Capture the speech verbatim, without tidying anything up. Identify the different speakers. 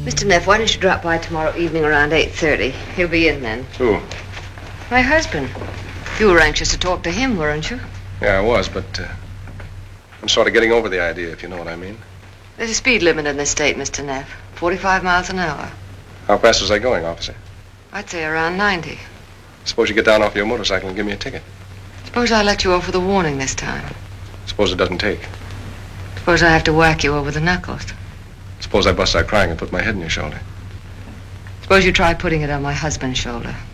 Speaker 1: Mister Neff, why don't you drop by tomorrow evening around eight thirty? He'll be in then.
Speaker 2: Who?
Speaker 1: My husband. You were anxious to talk to him, weren't you?
Speaker 2: Yeah, I was, but uh, I'm sort of getting over the idea, if you know what I mean.
Speaker 1: There's a speed limit in this state, Mister Neff. forty-five miles an hour.
Speaker 2: How fast was I going, officer?
Speaker 1: I'd say around ninety.
Speaker 2: Suppose you get down off your motorcycle and give me a ticket.
Speaker 1: Suppose I let you off with a warning this time.
Speaker 2: Suppose it doesn't take.
Speaker 1: Suppose I have to whack you over the knuckles.
Speaker 2: Suppose I bust out crying and put my head on your shoulder.
Speaker 1: Suppose you try putting it on my husband's shoulder.